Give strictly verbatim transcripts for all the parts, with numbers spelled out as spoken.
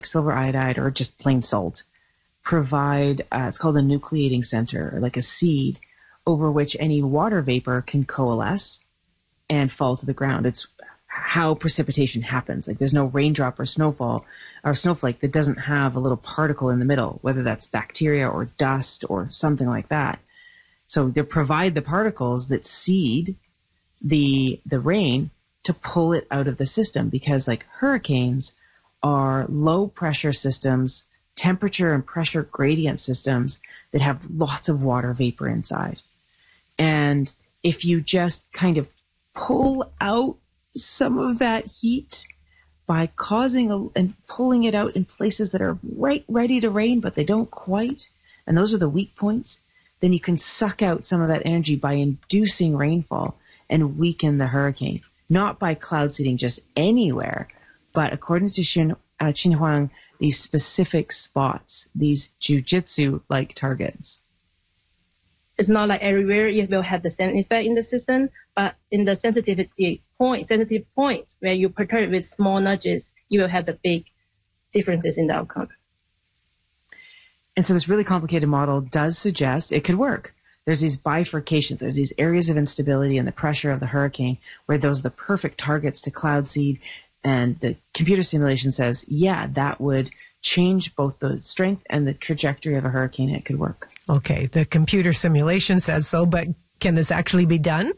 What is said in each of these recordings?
silver iodide or just plain salt, provide, uh, it's called a nucleating center, like a seed, over which any water vapor can coalesce and fall to the ground. It's how precipitation happens. Like there's no raindrop or snowfall or snowflake that doesn't have a little particle in the middle, whether that's bacteria or dust or something like that. So they provide the particles that seed the the rain to pull it out of the system, because like hurricanes are low pressure systems, temperature and pressure gradient systems that have lots of water vapor inside. And if you just kind of pull out some of that heat by causing a, and pulling it out in places that are right ready to rain, but they don't quite, and those are the weak points, then you can suck out some of that energy by inducing rainfall and weaken the hurricane. Not by cloud seeding just anywhere, but according to Xin, uh, Qin Huang, these specific spots, these jujitsu-like targets. It's not like everywhere it will have the same effect in the system, but in the sensitivity point, sensitive points where you perturb with small nudges, you will have the big differences in the outcome. And so this really complicated model does suggest it could work. There's these bifurcations, there's these areas of instability and the pressure of the hurricane where those are the perfect targets to cloud seed. And the computer simulation says, yeah, that would change both the strength and the trajectory of a hurricane, and it could work. Okay, the computer simulation says so, but can this actually be done?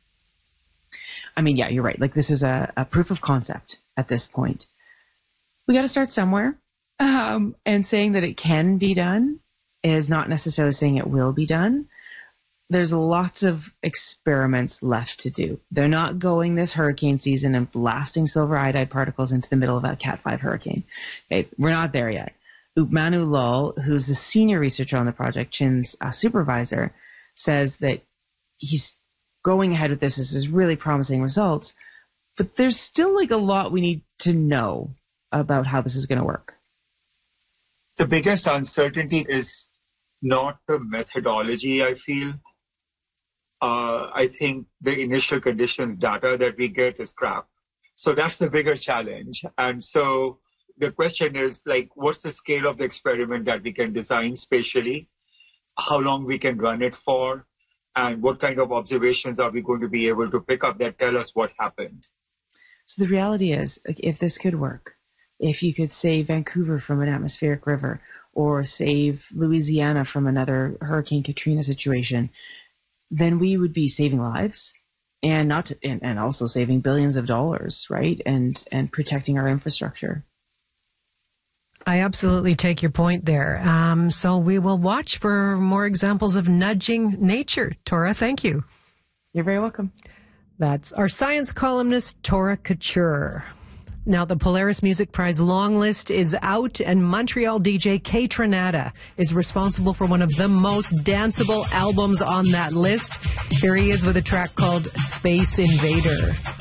I mean, yeah, you're right. Like this is a, a proof of concept at this point. We got to start somewhere. Um, and saying that it can be done is not necessarily saying it will be done. There's lots of experiments left to do. They're not going this hurricane season and blasting silver iodide particles into the middle of a Cat five hurricane. Okay, we're not there yet. Manu Lal, who's the senior researcher on the project, Chin's uh, supervisor, says that he's going ahead with this. This is really promising results, but there's still like a lot we need to know about how this is going to work. The biggest uncertainty is not the methodology, I feel. Uh, I think the initial conditions data that we get is crap. So that's the bigger challenge. And so the question is, like, what's the scale of the experiment that we can design spatially? How long we can run it for? And what kind of observations are we going to be able to pick up that tell us what happened? So the reality is, like, if this could work, if you could save Vancouver from an atmospheric river or save Louisiana from another Hurricane Katrina situation, then we would be saving lives and not to, and, and also saving billions of dollars, right? And and protecting our infrastructure. I absolutely take your point there. Um, so we will watch for more examples of nudging nature. Tora, thank you. You're very welcome. That's our science columnist, Tora Couture. Now, the Polaris Music Prize long list is out, and Montreal D J Kay Trinata is responsible for one of the most danceable albums on that list. Here he is with a track called Space Invader.